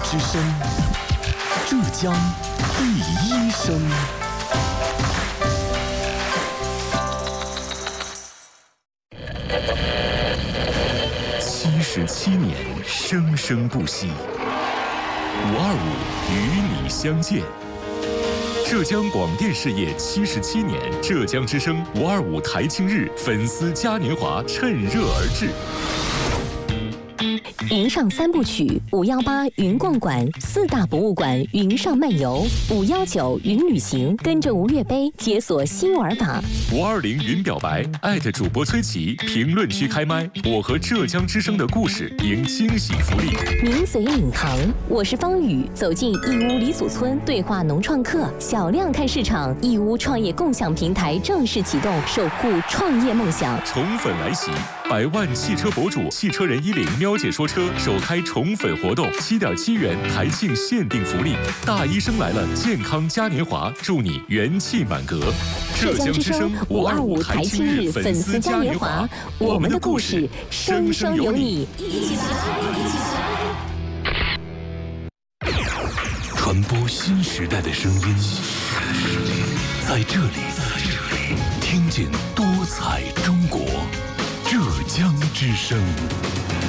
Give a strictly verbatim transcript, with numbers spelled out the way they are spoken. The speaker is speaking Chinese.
之声，浙江第一声。七十七年，生生不息。五二五与你相见。浙江广电事业七十七年，浙江之声五二五台庆日粉丝嘉年华趁热而至。 云上三部曲：五幺八云逛馆、四大博物馆云上漫游，五幺九云旅行，跟着吴越杯解锁新玩法。 五二零云表白，艾特主播崔琦，评论区开麦，我和浙江之声的故事赢惊喜福利。 名嘴领航，我是方宇，走进义乌李祖村对话农创客，小量看市场。义乌创业共享平台正式启动，守护创业梦想。 宠粉来袭，百万汽车博主汽车人一零喵姐说车首开宠粉活动，七点七元台庆限定福利，大医生来了健康嘉年华，祝你元气满格。 浙江之声五二五台庆日粉丝嘉年华，我们的故事生生有你，一起来，一起来！传播新时代的声音，在这里，听见多彩中国，浙江之声。